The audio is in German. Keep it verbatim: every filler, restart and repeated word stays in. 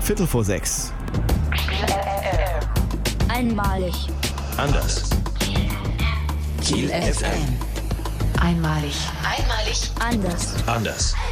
Viertel vor sechs. Einmalig. Anders. Kiel F M. Einmalig. Einmalig. Anders. Anders.